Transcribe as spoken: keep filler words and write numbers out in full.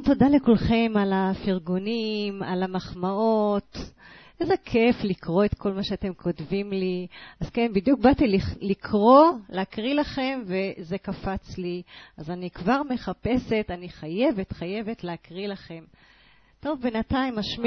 תודה לכולכם על הפרגונים, על המחמאות. איזה כיף לקרוא את כל מה שאתם כותבים לי. אז כן, בדיוק באתי לקרוא, להקריא לכם, וזה קפץ לי. אז אני כבר מחפשת, אני חייבת, חייבת להקריא לכם. טוב, בינתיים אשמיע.